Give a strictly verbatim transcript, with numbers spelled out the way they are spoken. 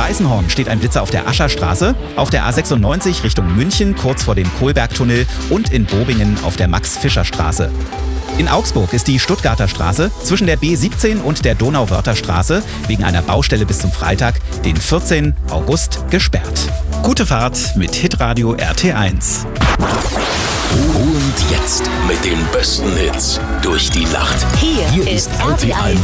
Weißenhorn steht ein Blitzer auf der Ascherstraße, auf der A sechsundneunzig Richtung München kurz vor dem Kohlbergtunnel und in Bobingen auf der Max-Fischer-Straße. In Augsburg ist die Stuttgarter Straße zwischen der B siebzehn und der Donauwörther-Straße wegen einer Baustelle bis zum Freitag, den vierzehnten August, gesperrt. Gute Fahrt mit Hitradio R T eins. Und jetzt mit den besten Hits durch die Nacht. Hier, Hier ist R T eins